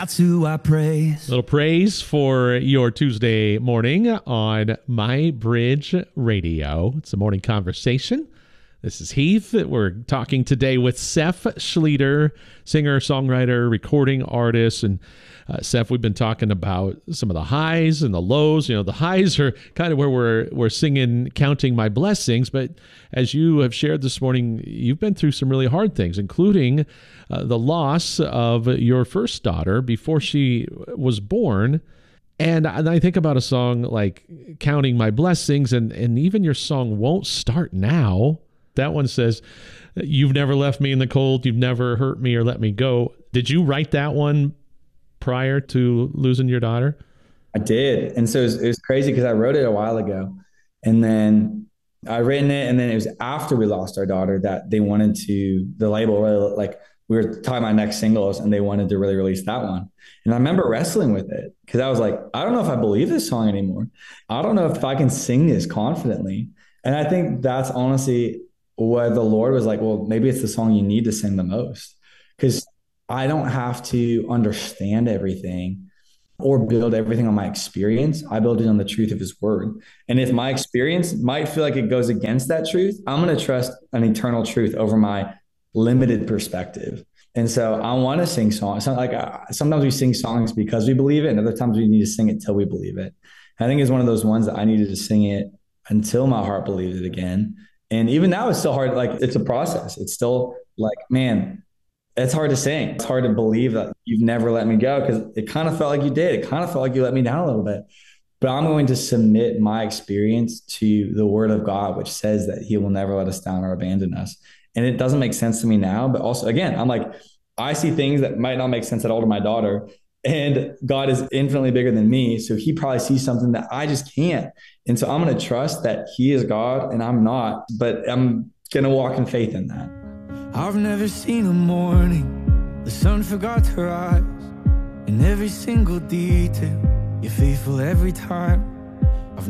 That's who I praise. Little praise for your Tuesday morning on My Bridge Radio. It's a morning conversation. This is Heath. We're talking today with Seph Schlueter, singer, songwriter, recording artist. And Seph, we've been talking about some of the highs and the lows. You know, the highs are kind of where we're singing, counting my blessings. But as you have shared this morning, you've been through some really hard things, including the loss of your first daughter before she was born. And I think about a song like Counting My Blessings, and even your song Won't Start Now. That one says, you've never left me in the cold. You've never hurt me or let me go. Did you write that one prior to losing your daughter? I did. And so it was crazy because I wrote it a while ago. And then I written it. And then it was after we lost our daughter that they wanted to, the label really, like, we were talking about next singles and they wanted to really release that one. And I remember wrestling with it because I was like, I don't know if I believe this song anymore. I don't know if I can sing this confidently. And I think that's honestly what the Lord was like, well, maybe it's the song you need to sing the most, because I don't have to understand everything or build everything on my experience. I build it on the truth of his word. And if my experience might feel like it goes against that truth, I'm going to trust an eternal truth over my limited perspective. And so I want to sing songs. Like sometimes we sing songs because we believe it, and other times we need to sing it till we believe it. I think it's one of those ones that I needed to sing it until my heart believed it again. And even now it's still hard. Like, it's a process. It's still like, man, it's hard to sing. It's hard to believe that you've never let me go, because it kind of felt like you did. It kind of felt like you let me down a little bit. But I'm going to submit my experience to the word of God, which says that he will never let us down or abandon us. And it doesn't make sense to me now. But also, again, I'm like, I see things that might not make sense at all to my daughter. And God is infinitely bigger than me. So he probably sees something that I just can't. And so I'm going to trust that he is God and I'm not, but I'm going to walk in faith in that. I've never seen a morning the sun forgot to rise. In every single detail, you're faithful every time.